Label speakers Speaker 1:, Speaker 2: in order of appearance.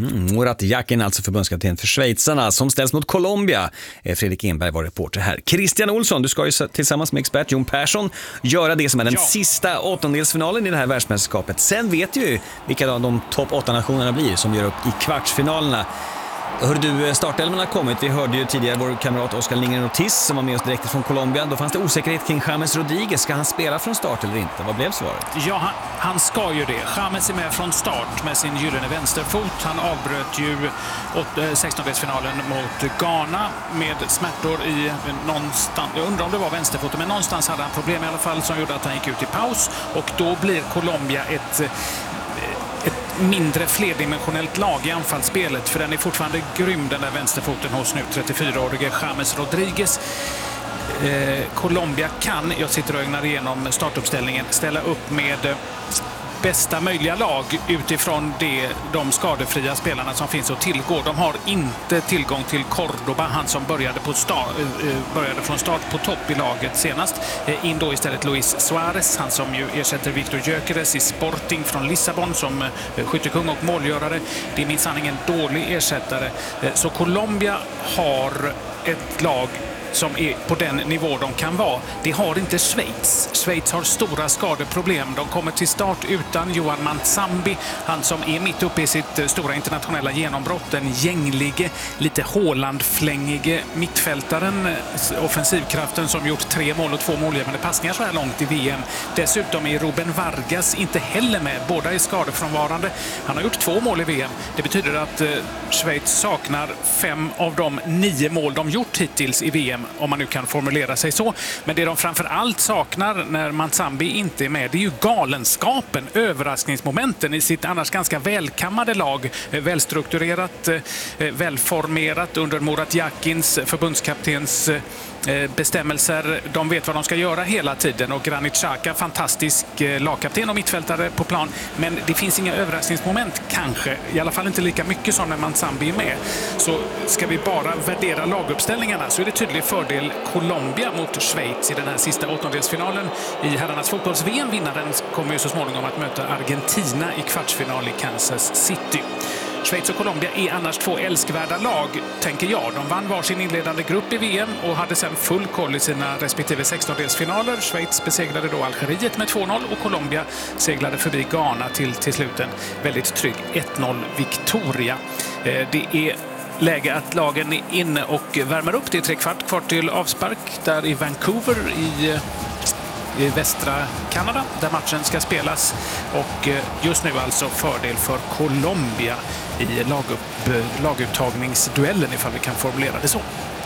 Speaker 1: Murat Yakin, alltså förbundskapten för schweizarna, som ställs mot Colombia. Fredrik Enberg var reporter här. Christian Olsson, du ska ju tillsammans med expert Jon Persson göra det som är den sista åttondelsfinalen i det här världsmästerskapet. Sen vet ju vilka de topp 8-nationerna blir som gör upp i kvartsfinalerna. Hör du, startelvan har kommit. Vi hörde ju tidigare vår kamrat Oscar Lindgren Ortiz som var med oss direkt från Colombia. Då fanns det osäkerhet kring James Rodriguez. Ska han spela från start eller inte? Vad blev svaret?
Speaker 2: Ja, han ska ju det. James är med från start med sin gyllene vänsterfot. Han avbröt ju 16-delsfinalen mot Ghana med smärtor i någonstans. Jag undrar om det var vänsterfoten, men någonstans hade han problem i alla fall som gjorde att han gick ut i paus. Och då blir Colombia ett mindre flerdimensionellt lag i anfallsspelet, för den är fortfarande grym, den där vänsterfoten hos nu 34-årige James Rodriguez. Colombia kan, jag sitter och ögnar igenom startuppställningen, ställa upp med bästa möjliga lag utifrån de skadefria spelarna som finns att tillgå. De har inte tillgång till Cordoba, han som började från start på topp i laget senast. In då istället Luis Suarez, han som ju ersätter Victor Gyökeres i Sporting från Lissabon som skyttekung och målgörare. Det är minsann ingen dålig ersättare. Så Colombia har ett lag som är på den nivå de kan vara. Det har inte Schweiz. Schweiz har stora skadeproblem. De kommer till start utan Johan Mantzambi, han som är mitt uppe i sitt stora internationella genombrott. Den gänglige, lite Haaland-flängige mittfältaren, offensivkraften som gjort 3 mål och 2 målgivande passningar så här långt i VM. Dessutom är Ruben Vargas inte heller med. Båda är skadefrånvarande. Han har gjort 2 mål i VM. Det betyder att Schweiz saknar 5 av de 9 mål de gjort hittills i VM, om man nu kan formulera sig så. Men det de framför allt saknar när Mantzambi inte är med, det är ju galenskapen, överraskningsmomenten i sitt annars ganska välkammade lag. Välstrukturerat, välformerat under Murat Yakins, förbundskaptens bestämmelser. De vet vad de ska göra hela tiden, och Granit Xhaka, fantastisk lagkapten och mittfältare på plan, men det finns inga överraskningsmoment kanske, i alla fall inte lika mycket som när Mantzambi är med. Så ska vi bara värdera laguppställningarna så är det tydlig fördel Colombia mot Schweiz i den här sista åttondelsfinalen i herrarnas fotbolls-VM. Vinnaren kommer ju så småningom att möta Argentina i kvartsfinal i Kansas City. Schweiz och Colombia är annars 2 älskvärda lag, tänker jag. De vann varsin inledande grupp i VM och hade sedan full koll i sina respektive 16-delsfinaler. Schweiz besegrade då Algeriet med 2-0 och Colombia seglade förbi Ghana till slut en väldigt trygg 1-0-Victoria. Det är läge att lagen är inne och värmer upp. Det är 3/4 kvar till avspark där i Vancouver i västra Kanada där matchen ska spelas, och just nu alltså fördel för Colombia i laguttagningsduellen, ifall vi kan formulera det så.